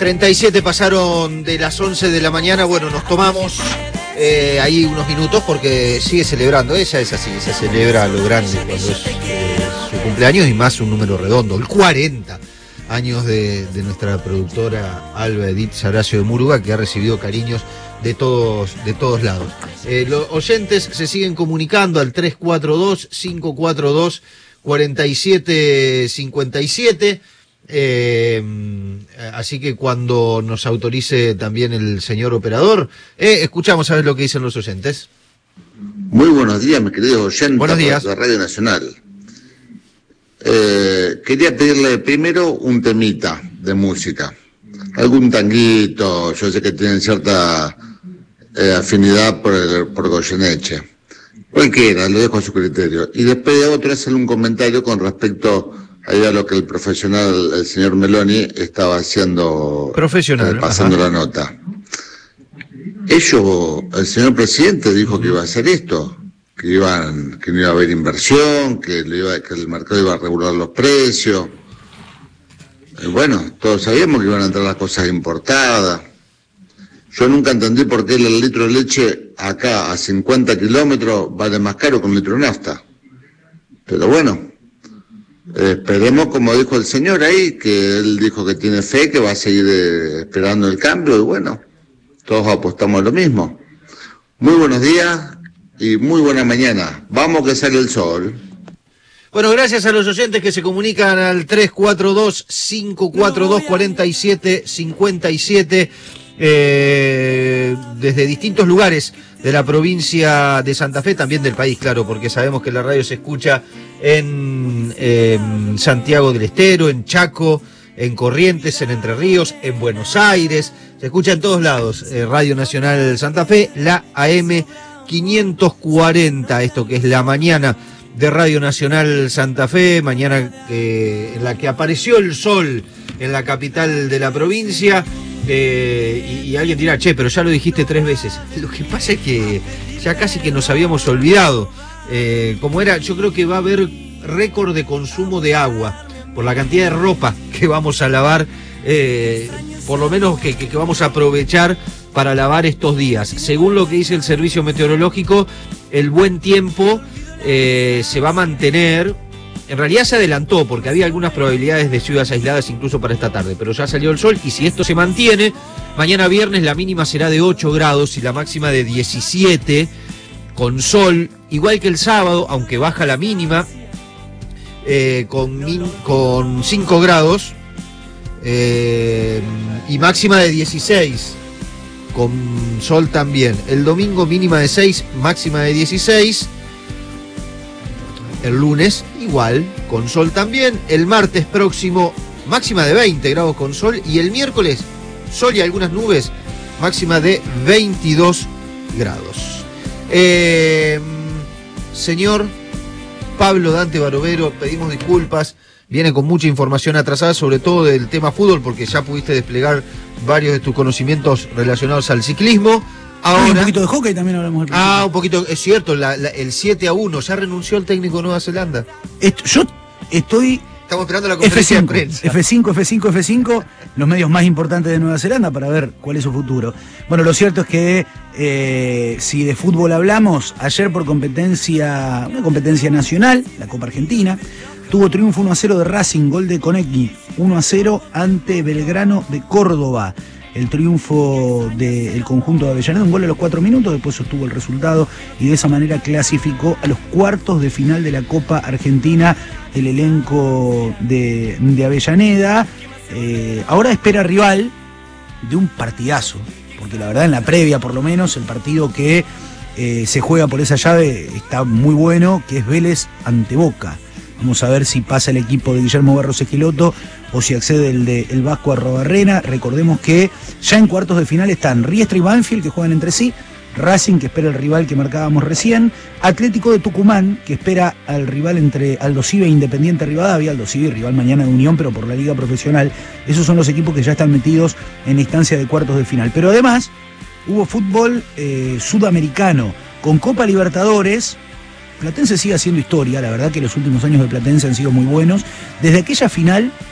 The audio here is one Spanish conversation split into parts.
37 pasaron de las 11 de la mañana. Bueno, nos tomamos ahí unos minutos porque sigue celebrando. Ella es así, se celebra a lo grande cuando es su cumpleaños y más un número redondo, el 40 años de nuestra productora Alba Edith Saracio de Muruga, que ha recibido cariños de todos lados. Los oyentes se siguen comunicando al 342-542-4757. Así que cuando nos autorice también el señor operador, escuchamos a ver lo que dicen los oyentes. Muy buenos días, mis queridos oyentes. Buenos días. De Radio Nacional. Quería pedirle primero un temita de música, algún tanguito. Yo sé que tienen cierta afinidad por Goyeneche, cualquiera, lo dejo a su criterio. Y después de otro hacerle un comentario con respecto a lo que el profesional, el señor Meloni, estaba haciendo, pasando la nota. El señor presidente dijo que iba a hacer esto, que no iba a haber inversión, que el mercado iba a regular los precios. Bueno, todos sabíamos que iban a entrar las cosas importadas. Yo nunca entendí por qué el litro de leche acá a 50 kilómetros vale más caro que un litro de nafta. Pero bueno, esperemos, como dijo el señor ahí, que él dijo que tiene fe, que va a seguir esperando el cambio, y bueno, todos apostamos a lo mismo. Muy buenos días y muy buena mañana. Vamos que sale el sol. Bueno, gracias a los oyentes que se comunican al 342-542-4757 desde distintos lugares de la provincia de Santa Fe, también del país, claro, porque sabemos que la radio se escucha en Santiago del Estero, en Chaco, en Corrientes, en Entre Ríos, en Buenos Aires, se escucha en todos lados. Radio Nacional Santa Fe, la AM 540, esto que es la mañana de Radio Nacional Santa Fe, mañana en la que apareció el sol en la capital de la provincia. Y alguien dirá, che, pero ya lo dijiste 3 veces. Lo que pasa es que ya casi que nos habíamos olvidado. Como era, yo creo que va a haber récord de consumo de agua por la cantidad de ropa que vamos a lavar, por lo menos que vamos a aprovechar para lavar estos días. Según lo que dice el servicio meteorológico, el buen tiempo se va a mantener. En realidad se adelantó porque había algunas probabilidades de lluvias aisladas incluso para esta tarde, pero ya salió el sol y si esto se mantiene, mañana viernes la mínima será de 8 grados y la máxima de 17, con sol, igual que el sábado, aunque baja la mínima, con 5 grados y máxima de 16, con sol también. El domingo mínima de 6, máxima de 16. El lunes igual, con sol también. El martes próximo, máxima de 20 grados con sol. Y el miércoles, sol y algunas nubes, máxima de 22 grados. Señor Pablo Dante Barovero, pedimos disculpas. Viene con mucha información atrasada, sobre todo del tema fútbol, porque ya pudiste desplegar varios de tus conocimientos relacionados al ciclismo. Ahora, un poquito de hockey también hablamos al principio. Un poquito, es cierto, el 7-1, ya renunció el técnico de Nueva Zelanda. Estamos esperando la conferencia de prensa. F5, los medios más importantes de Nueva Zelanda para ver cuál es su futuro. Bueno, lo cierto es que si de fútbol hablamos, ayer por una competencia nacional, la Copa Argentina, tuvo triunfo 1-0 de Racing, gol de Konecki, 1-0 ante Belgrano de Córdoba. El triunfo del conjunto de Avellaneda, un gol a los 4 minutos, después sostuvo el resultado y de esa manera clasificó a los cuartos de final de la Copa Argentina el elenco de Avellaneda. Ahora espera rival de un partidazo, porque la verdad en la previa por lo menos el partido que se juega por esa llave está muy bueno, que es Vélez ante Boca. Vamos a ver si pasa el equipo de Guillermo Barros Esqueloto o si accede el Vasco Arrobarrena. Recordemos que ya en cuartos de final están Riestra y Banfield, que juegan entre sí, Racing, que espera el rival que marcábamos recién, Atlético de Tucumán, que espera al rival entre Aldosivi e Independiente Rivadavia, Aldosivi rival mañana de Unión, pero por la liga profesional. Esos son los equipos que ya están metidos en instancia de cuartos de final. Pero además hubo fútbol sudamericano con Copa Libertadores. Platense sigue haciendo historia, la verdad que los últimos años de Platense han sido muy buenos. Desde aquella final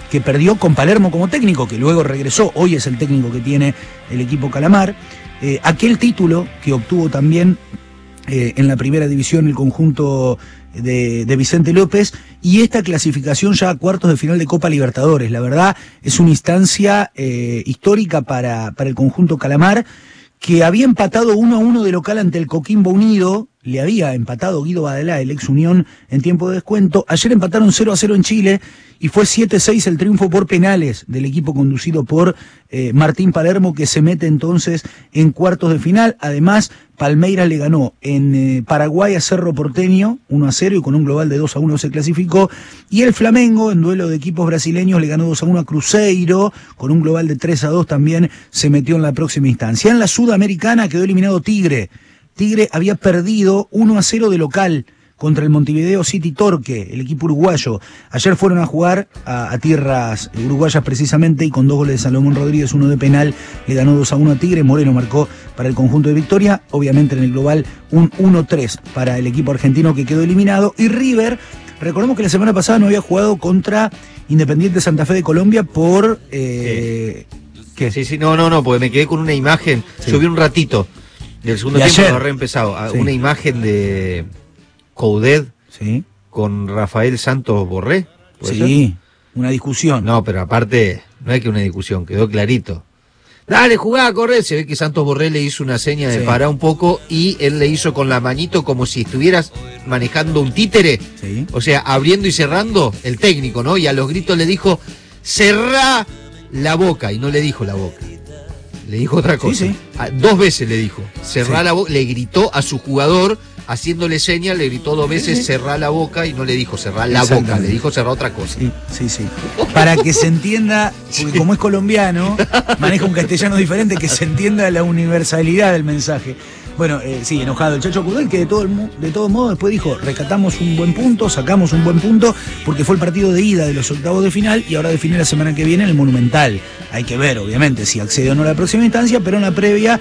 que perdió con Palermo como técnico, que luego regresó, hoy es el técnico que tiene el equipo Calamar. Aquel título que obtuvo también en la primera división el conjunto de Vicente López, y esta clasificación ya a cuartos de final de Copa Libertadores. La verdad es una instancia histórica para el conjunto Calamar, que había empatado 1-1 de local ante el Coquimbo Unido. Le había empatado Guido Badalá, el ex Unión, en tiempo de descuento. Ayer empataron 0-0 en Chile y fue 7-6 el triunfo por penales del equipo conducido por Martín Palermo, que se mete entonces en cuartos de final. Además, Palmeiras le ganó en Paraguay a Cerro Porteño 1-0 y con un global de 2-1 se clasificó. Y el Flamengo, en duelo de equipos brasileños, le ganó 2-1 a Cruzeiro, con un global de 3-2 también se metió en la próxima instancia. En la Sudamericana quedó eliminado Tigre. Tigre había perdido 1-0 de local contra el Montevideo City Torque, el equipo uruguayo. Ayer fueron a jugar a tierras uruguayas precisamente, y con 2 goles de Salomón Rodríguez, 1 de penal, le ganó 2-1 a Tigre. Moreno marcó para el conjunto de Victoria. Obviamente en el global un 1-3 para el equipo argentino, que quedó eliminado. Y River, recordemos que la semana pasada no había jugado contra Independiente Santa Fe de Colombia por... ¿Qué? Sí, no, porque me quedé con una imagen, Sí. yo vi un ratito del segundo De tiempo, ayer. lo habré empezado, Sí. una imagen de Coudet Sí, con Rafael Santos Borré. ¿Puede ser? sí, una discusión. No, pero aparte, no es que una discusión, quedó clarito. Dale, jugá, corre. Se ve que Santos Borré le hizo una seña de Sí. parar un poco, y él le hizo con la manito como si estuvieras manejando un títere. Sí. O sea, abriendo y cerrando, el técnico, ¿no? Y a los gritos le dijo, cerrá la boca, y no le dijo la boca. Le dijo otra cosa. Sí. 2 veces le dijo, cerrá Sí. la boca, le gritó a su jugador, haciéndole señas, le gritó 2 veces, Sí. cerrá la boca, y no le dijo cerrá la boca, Exactamente. le dijo cerrá otra cosa. Sí. Para que se entienda, porque como es colombiano, maneja un castellano diferente, que se entienda la universalidad del mensaje. Bueno, sí, enojado el Chacho Cudel, que de todo modo después dijo, rescatamos un buen punto, sacamos un buen punto, porque fue el partido de ida de los octavos de final, y ahora define la semana que viene en el Monumental. Hay que ver, obviamente, si accede o no a la próxima instancia, pero en la previa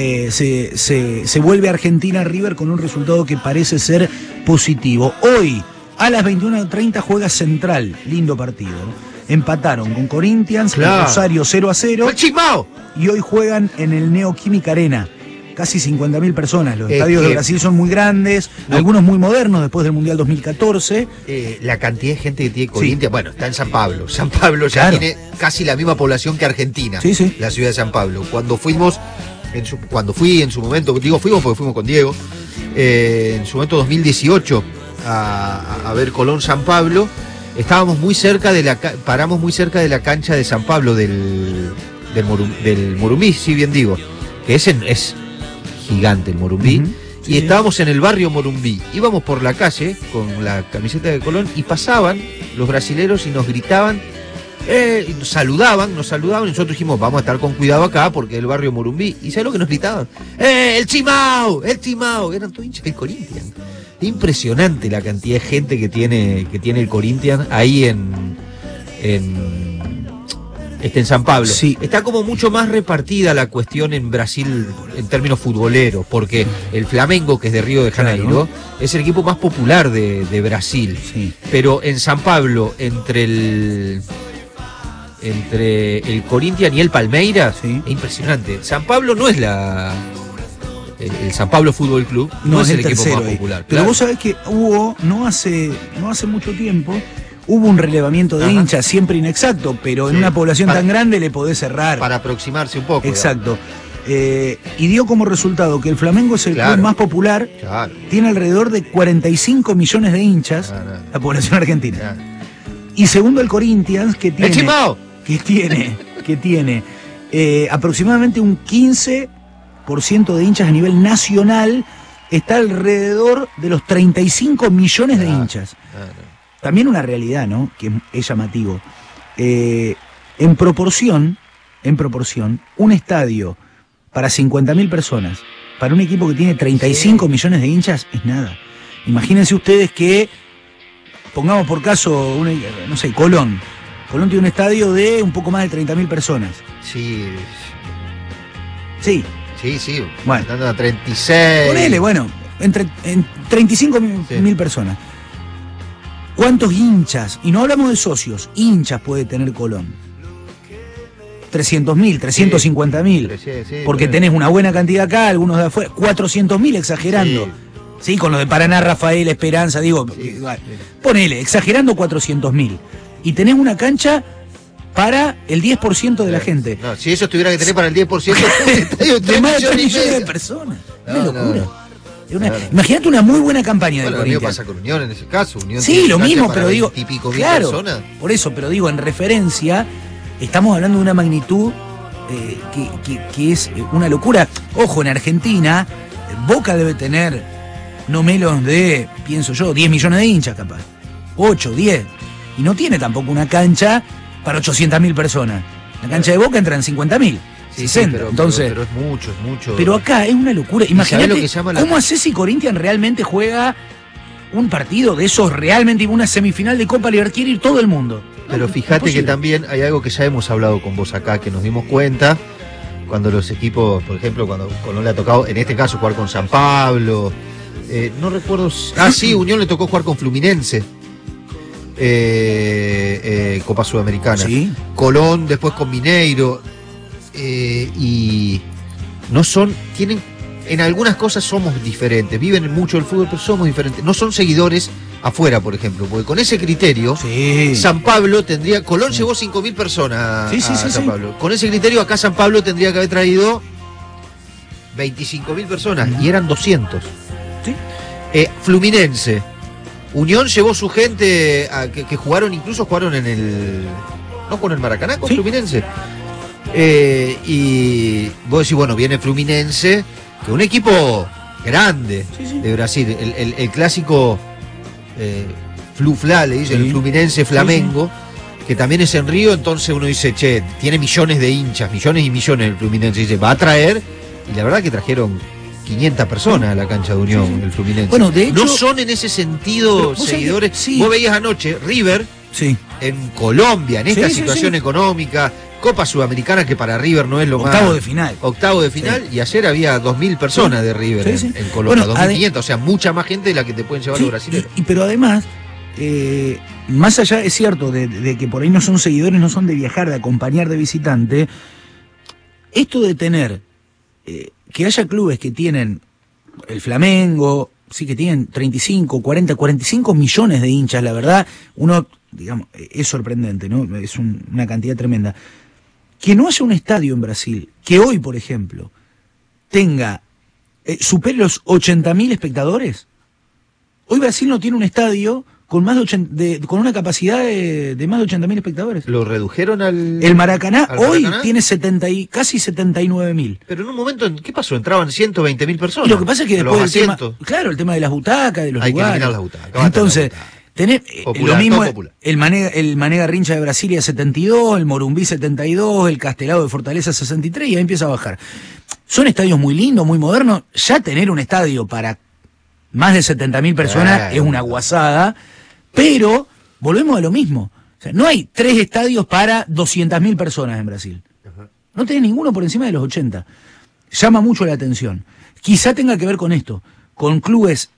se vuelve a Argentina River con un resultado que parece ser positivo. Hoy, a las 21:30, juega Central, lindo partido, ¿no? Empataron con Corinthians, Claro. en Rosario 0-0, ¡El Chimao! y hoy juegan en el Neoquímica Arena. Casi 50.000 personas. Los Es estadios de que- Brasil son muy grandes, No. algunos muy modernos después del Mundial 2014. La cantidad de gente que tiene Corinthians, bueno, está en San Pablo. San Pablo ya Claro. tiene casi la misma población que Argentina. Sí. La ciudad de San Pablo. Cuando fui en su momento, digo fuimos porque fuimos con Diego, en su momento 2018 a ver Colón San Pablo, estábamos muy cerca paramos muy cerca de la cancha de San Pablo del Morumbí, si bien digo, que es gigante el Morumbí. Ujú. Y estábamos en el barrio Morumbí. Íbamos por la calle con la camiseta de Colón y pasaban los brasileros y nos gritaban, y nos saludaban, y nosotros dijimos, vamos a estar con cuidado acá porque es el barrio Morumbí. ¿Y sabes lo que nos gritaban? ¡El Chimao! ¡El Chimao! Eran todos hinchas del Corinthians. Impresionante la cantidad de gente que tiene el Corinthians ahí en San Pablo. Sí. Está como mucho más repartida la cuestión en Brasil en términos futboleros, porque el Flamengo, que es de Río de Janeiro, Claro. es el equipo más popular de Brasil. Sí. Pero en San Pablo, entre el Corinthians y el Palmeiras, Sí. es impresionante. San Pablo no es el San Pablo Fútbol Club, no es el equipo tercero más ahí. popular. Pero claro. vos sabés que hubo, no hace mucho tiempo, hubo un relevamiento de Ajá. hinchas, siempre inexacto, pero en Sí. una población Para- tan grande le podés cerrar. Para aproximarse un poco. Exacto. Y dio como resultado que el Flamengo es el Claro. club más popular, Claro. tiene alrededor de 45 millones de hinchas, Claro. la población argentina. Claro. Y segundo el Corinthians, que ¡El tiene Chimao! aproximadamente un 15% de hinchas a nivel nacional, está alrededor de los 35 millones de Claro. hinchas. Claro. También una realidad, ¿no?, que es llamativo. En proporción, un estadio para 50.000 personas, para un equipo que tiene 35 millones de hinchas, es nada. Imagínense ustedes que, pongamos por caso, no sé, Colón. Colón tiene un estadio de un poco más de 30.000 personas. Sí, Sí, sí. Bueno. Estando a 36. ponele, bueno, en 35.000 Sí. personas. ¿Cuántos hinchas? Y no hablamos de socios, hinchas puede tener Colón. 300.000, 350.000. Sí, porque tenés una buena cantidad acá, algunos de afuera. 400.000 exagerando. Sí, con los de Paraná, Rafael, Esperanza, digo. Ponele, exagerando 400.000. Y tenés una cancha para el 10% de la gente. No, si eso tuviera que tener para el 10%, de más de 3 millones de personas. Una locura. Imagínate una muy buena campaña de Corinthians. Lo pasa con Unión en ese caso. Unión sí, lo mismo, pero digo, claro, personas. Por eso, pero digo, en referencia, estamos hablando de una magnitud que es una locura. Ojo, en Argentina, Boca debe tener no menos de, pienso yo, 10 millones de hinchas capaz. 8, 10. Y no tiene tampoco una cancha para 800.000 personas. La cancha de Boca entran 50.000. 60, pero, entonces, pero es mucho. Pero acá es una locura. Imagínate cómo haces si Corinthians realmente juega un partido de esos, realmente una semifinal de Copa Libertadores, quiere ir todo el mundo. Pero fíjate que también hay algo que ya hemos hablado con vos acá, que nos dimos cuenta cuando los equipos, por ejemplo, cuando Colón le ha tocado, en este caso, jugar con San Pablo, no recuerdo. Sí, Unión le tocó jugar con Fluminense. Copa Sudamericana. ¿Sí? Colón después con Mineiro. Y no son, tienen, en algunas cosas somos diferentes, viven mucho el fútbol, pero somos diferentes. No son seguidores afuera, por ejemplo, porque con ese criterio, San Pablo tendría, Colón llevó 5.000 personas a San Pablo. Con ese criterio, acá San Pablo tendría que haber traído 25.000 personas, y eran 200. ¿Sí? Fluminense. Unión llevó su gente que jugaron, incluso jugaron en el, no con el Maracaná, con Fluminense. Y vos decís, bueno, viene Fluminense, que es un equipo grande de Brasil, el clásico Flu-Fla, le dicen, el Fluminense Flamengo, que también es en Río, entonces uno dice, che, tiene millones de hinchas, millones y millones el Fluminense, dice, va a traer, y la verdad que trajeron 500 personas a la cancha de Unión, el Fluminense. Bueno, de hecho, no son en ese sentido seguidores. Vos veías anoche River en Colombia, en esta situación económica, Copa Sudamericana, que para River no es lo más. Octavo de final, y ayer había 2.000 personas de River en Colombia, 2.500, o sea, mucha más gente de la que te pueden llevar los brasileños. Pero además, más allá, es cierto, de que por ahí no son seguidores, no son de viajar, de acompañar de visitante, esto de tener, que haya clubes que tienen el Flamengo, sí, que tienen 35, 40, 45 millones de hinchas, la verdad, uno, digamos, es sorprendente, ¿no? Es una cantidad tremenda. Que no haya un estadio en Brasil, que hoy, por ejemplo, tenga, supere los 80.000 espectadores. Hoy Brasil no tiene un estadio con más de con una capacidad de más de 80.000 espectadores. ¿Lo redujeron al...? El Maracaná hoy tiene casi 79.000. Pero en un momento, ¿qué pasó? Entraban 120.000 personas. Y lo que pasa es que después el tema, claro, el tema de las butacas, de los lugares. Hay que eliminar las butacas. Entonces, tenés popular, lo mismo, popular. el Mané Garrincha de Brasilia 72, el Morumbí 72, el Castelao de Fortaleza 63, y ahí empieza a bajar. Son estadios muy lindos, muy modernos. Ya tener un estadio para más de 70.000 personas es una guasada, pero volvemos a lo mismo. O sea, no hay 3 estadios para 200.000 personas en Brasil. No tenés ninguno por encima de los 80. Llama mucho la atención. Quizá tenga que ver con esto, con clubes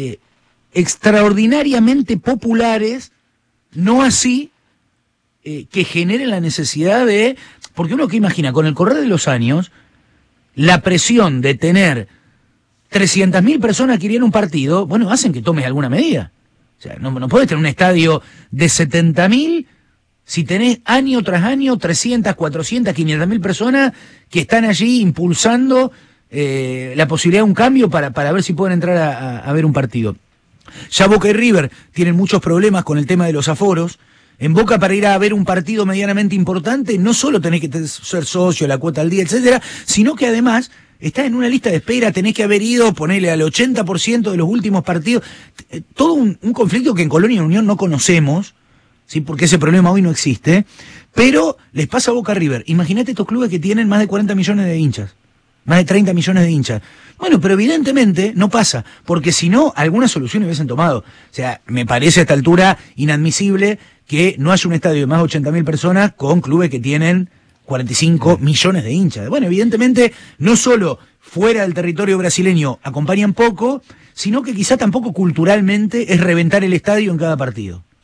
extraordinariamente populares, no así que generen la necesidad de... Porque uno que imagina, con el correr de los años, la presión de tener 300.000 personas que irían a un partido, bueno, hacen que tomes alguna medida. O sea, no podés tener un estadio de 70.000 si tenés año tras año 300, 400, 500.000 personas que están allí impulsando la posibilidad de un cambio para ver si pueden entrar a ver un partido. Ya Boca y River tienen muchos problemas con el tema de los aforos. En Boca, para ir a ver un partido medianamente importante, no solo tenés que ser socio, la cuota al día, etcétera, sino que además estás en una lista de espera, tenés que haber ido, ponerle al 80% de los últimos partidos. Todo un conflicto que en Colón y en Unión no conocemos, ¿sí? Porque ese problema hoy no existe, pero les pasa a Boca River. Imagínate estos clubes que tienen más de 40 millones de hinchas, más de 30 millones de hinchas. Bueno, pero evidentemente no pasa, porque si no, alguna solución hubiesen tomado. O sea, me parece a esta altura inadmisible que no haya un estadio de más de 80.000 personas con clubes que tienen 45 millones de hinchas. Bueno, evidentemente, no solo fuera del territorio brasileño acompañan poco, sino que quizá tampoco culturalmente es reventar el estadio en cada partido.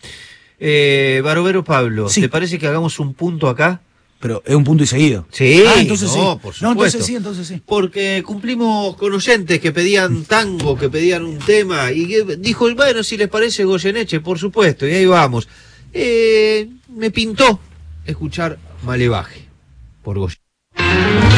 Barovero Pablo, Sí. ¿te parece que hagamos un punto acá? Pero es un punto y seguido. Sí, entonces no, sí. por No, supuesto. entonces sí. Porque cumplimos con oyentes que pedían tango, que pedían un tema, y que dijo, bueno, si les parece Goyeneche, por supuesto, y ahí vamos. Me pintó escuchar Malevaje por Goyeneche.